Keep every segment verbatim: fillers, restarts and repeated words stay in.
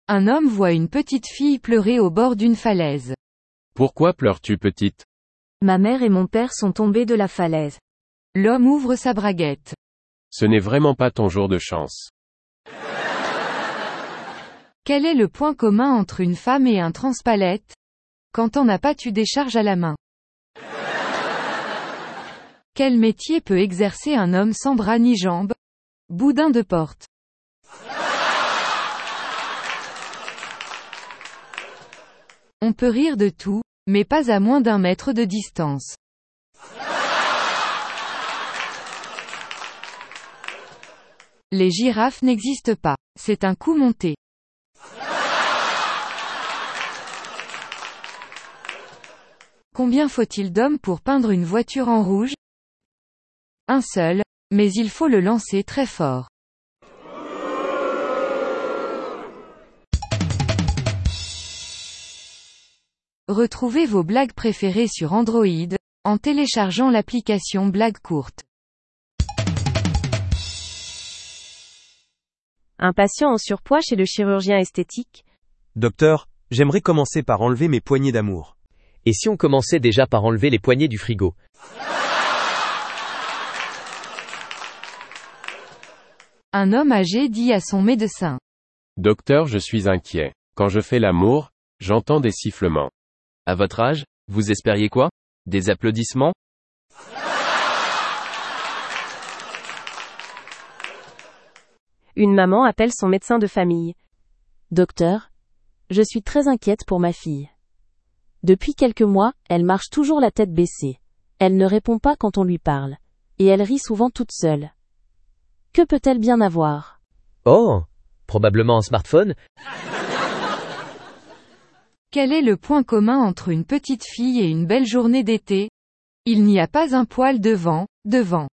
Un homme voit une petite fille pleurer au bord d'une falaise. Pourquoi pleures-tu, petite? Ma mère et mon père sont tombés de la falaise. L'homme ouvre sa braguette. Ce n'est vraiment pas ton jour de chance. Quel est le point commun entre une femme et un transpalette? Quand on n'a pas tu décharges à la main. Quel métier peut exercer un homme sans bras ni jambes? Boudin de porte. On peut rire de tout, mais pas à moins d'un mètre de distance. Les girafes n'existent pas. C'est un coup monté. Combien faut-il d'hommes pour peindre une voiture en rouge? Un seul, mais il faut le lancer très fort. Retrouvez vos blagues préférées sur Android, en téléchargeant l'application Blagues courtes. Un patient en surpoids chez le chirurgien esthétique. Docteur, j'aimerais commencer par enlever mes poignées d'amour. Et si on commençait déjà par enlever les poignées du frigo? Un homme âgé dit à son médecin. Docteur, je suis inquiet. Quand je fais l'amour, j'entends des sifflements. À votre âge, vous espériez quoi? Des applaudissements? Une maman appelle son médecin de famille. Docteur, je suis très inquiète pour ma fille. Depuis quelques mois, elle marche toujours la tête baissée. Elle ne répond pas quand on lui parle. Et elle rit souvent toute seule. Que peut-elle bien avoir? Oh, probablement un smartphone. Quel est le point commun entre une petite fille et une belle journée d'été? Il n'y a pas un poil de vent, devant.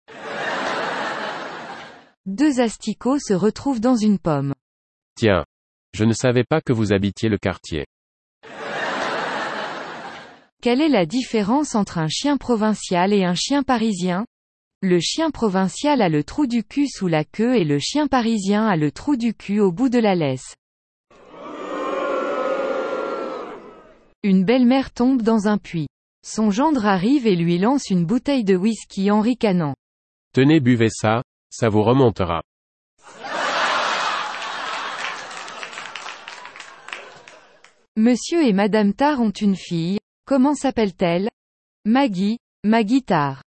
Deux asticots se retrouvent dans une pomme. Tiens. Je ne savais pas que vous habitiez le quartier. Quelle est la différence entre un chien provincial et un chien parisien? Le chien provincial a le trou du cul sous la queue et le chien parisien a le trou du cul au bout de la laisse. Une belle-mère tombe dans un puits. Son gendre arrive et lui lance une bouteille de whisky en ricanant. Tenez, buvez ça, ça vous remontera. Monsieur et Madame Tard ont une fille. Comment s'appelle-t-elle? Maggie, Maggie Tard.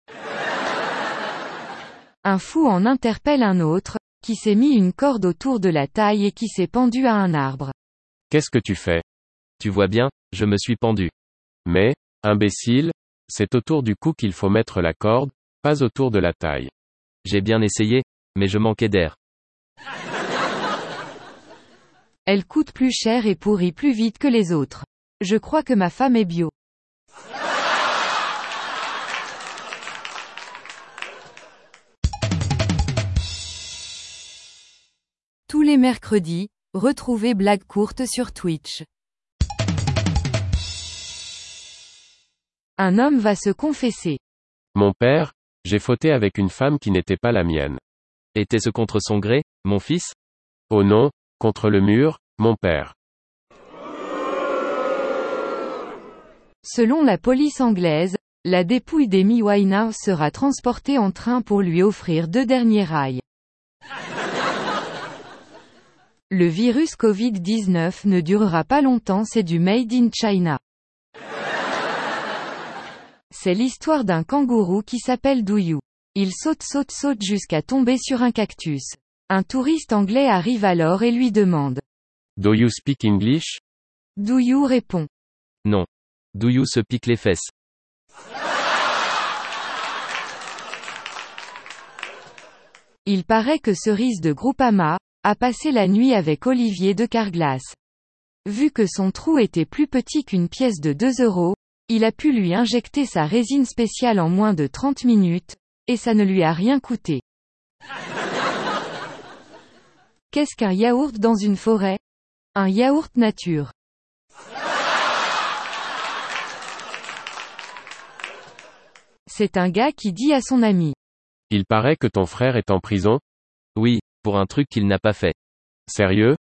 Un fou en interpelle un autre, qui s'est mis une corde autour de la taille et qui s'est pendu à un arbre. Qu'est-ce que tu fais? Tu vois bien, je me suis pendu. Mais, imbécile, c'est autour du cou qu'il faut mettre la corde, pas autour de la taille. J'ai bien essayé, mais je manquais d'air. Elle coûte plus cher et pourrit plus vite que les autres. Je crois que ma femme est bio. Tous les mercredis, retrouvez Blagues courtes sur Twitch. Un homme va se confesser. Mon père, j'ai fauté avec une femme qui n'était pas la mienne. Était-ce contre son gré, mon fils? Oh non, contre le mur, mon père. Selon la police anglaise, la dépouille d'Amy Winehouse sera transportée en train pour lui offrir deux derniers rails. Le virus covid dix-neuf ne durera pas longtemps, c'est du Made in China. C'est l'histoire d'un kangourou qui s'appelle Douyou. Il saute saute saute jusqu'à tomber sur un cactus. Un touriste anglais arrive alors et lui demande. Do you speak English? Douyou répond. Non. Douyou se pique les fesses. Il paraît que Cerise de Groupama a passé la nuit avec Olivier de Carglass. Vu que son trou était plus petit qu'une pièce de deux euros, il a pu lui injecter sa résine spéciale en moins de trente minutes, et ça ne lui a rien coûté. Qu'est-ce qu'un yaourt dans une forêt? Un yaourt nature. C'est un gars qui dit à son ami. Il paraît que ton frère est en prison? Oui, pour un truc qu'il n'a pas fait. Sérieux?